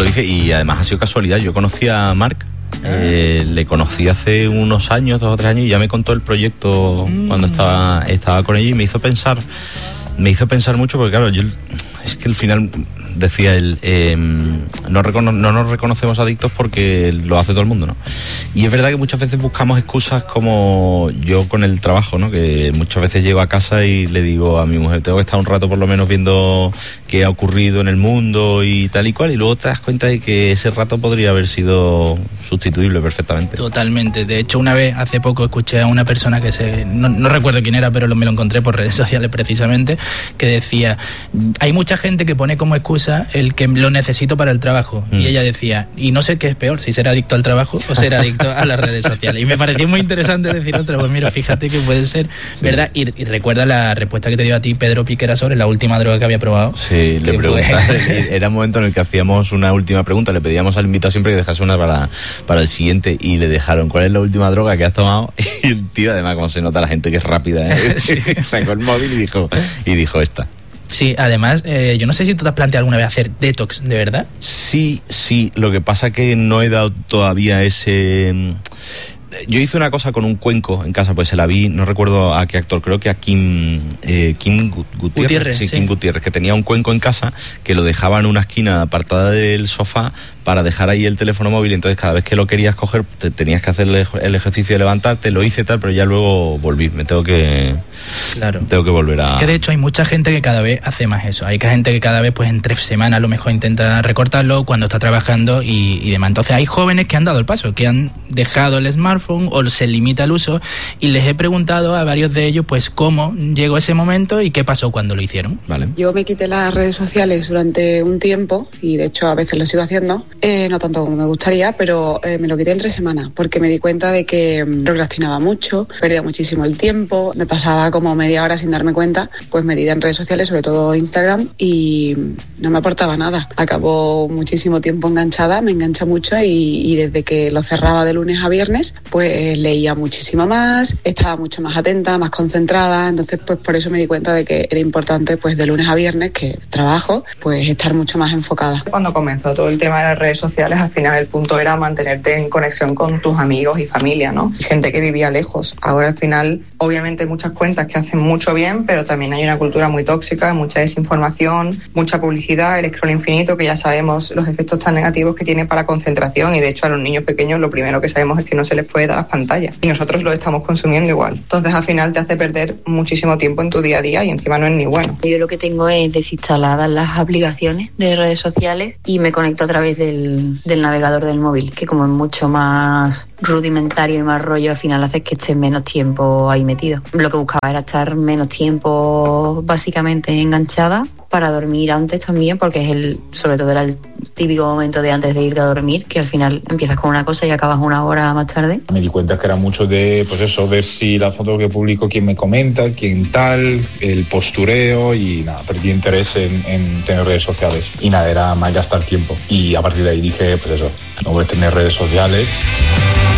dije, y además ha sido casualidad. Yo conocí a Marc, le conocí hace unos años, 2 o 3 años, y ya me contó el proyecto cuando estaba con ella, y me hizo pensar mucho, porque claro, es que al final decía él, no nos reconocemos adictos porque lo hace todo el mundo, ¿no? Y es verdad que muchas veces buscamos excusas, como yo con el trabajo, ¿no? Que muchas veces llego a casa y le digo a mi mujer, tengo que estar un rato por lo menos viendo qué ha ocurrido en el mundo y tal y cual, y luego te das cuenta de que ese rato podría haber sido sustituible perfectamente. Totalmente. De hecho, una vez, hace poco, escuché a una persona que no recuerdo quién era, pero me lo encontré por redes sociales precisamente, que decía, hay mucha gente que pone como excusa el que lo necesito para el trabajo, y ella decía, y no sé qué es peor, si ser adicto al trabajo o ser adicto a las redes sociales. Y me pareció muy interesante decir, ostras, pues mira, fíjate que puede ser, ¿verdad? Y recuerda la respuesta que te dio a ti Pedro Piquera sobre la última droga que había probado. Sí, le preguntaba, era un momento en el que hacíamos una última pregunta, le pedíamos al invitado siempre que dejase una para el siguiente, y le dejaron, ¿cuál es la última droga que has tomado? Y el tío, además, como se nota la gente que es rápida, sí. Sacó el móvil y dijo esta. Sí, además, yo no sé si tú te has planteado alguna vez hacer detox, ¿de verdad? Sí, lo que pasa que no he dado todavía ese... Yo hice una cosa con un cuenco en casa, pues se la vi, no recuerdo a qué actor, creo que a Kim Gutiérrez, sí, Kim Gutiérrez, que tenía un cuenco en casa que lo dejaba en una esquina apartada del sofá para dejar ahí el teléfono móvil, entonces cada vez que lo querías coger tenías que hacer el ejercicio de levantarte, lo hice tal, pero ya luego volví, tengo que volver a... Que de hecho hay mucha gente que cada vez hace más eso, hay gente que cada vez pues en 3 semanas a lo mejor intenta recortarlo cuando está trabajando y demás. Entonces hay jóvenes que han dado el paso, que han dejado el smartphone o se limita el uso, y les he preguntado a varios de ellos pues cómo llegó ese momento y qué pasó cuando lo hicieron. Vale. Yo me quité las redes sociales durante un tiempo, y de hecho a veces lo sigo haciendo, no tanto como me gustaría, pero me lo quité en 3 semanas porque me di cuenta de que procrastinaba mucho, perdía muchísimo el tiempo, me pasaba como media hora sin darme cuenta, pues metida en redes sociales, sobre todo Instagram, y no me aportaba nada. Acabó muchísimo tiempo enganchada, me engancha mucho, y desde que lo cerraba de lunes a viernes, pues leía muchísimo más, estaba mucho más atenta, más concentrada, entonces pues por eso me di cuenta de que era importante pues de lunes a viernes, que trabajo, pues estar mucho más enfocada. Cuando comenzó todo el tema de las redes sociales, al final el punto era mantenerte en conexión con tus amigos y familia, ¿no? Gente que vivía lejos. Ahora al final, obviamente hay muchas cuentas que hacen mucho bien, pero también hay una cultura muy tóxica, mucha desinformación, mucha publicidad, el scroll infinito, que ya sabemos los efectos tan negativos que tiene para concentración, y de hecho a los niños pequeños lo primero que sabemos es que no se les puede dar las pantallas, y nosotros lo estamos consumiendo igual. Entonces al final te hace perder muchísimo tiempo en tu día a día, y encima no es ni bueno. Yo lo que tengo es desinstaladas las aplicaciones de redes sociales y me conecto a través del navegador del móvil, que como es mucho más rudimentario y más rollo, al final hace que estés menos tiempo ahí metido. Lo que buscaba era estar menos tiempo básicamente enganchada, para dormir antes también, porque sobre todo era el típico momento de antes de irte a dormir, que al final empiezas con una cosa y acabas 1 hora más tarde. Me di cuenta que era mucho de, pues eso, ver si la foto que publico, quién me comenta, quién tal, el postureo, y nada, perdí interés en tener redes sociales. Y nada, era más gastar tiempo. Y a partir de ahí dije, pues eso, no voy a tener redes sociales.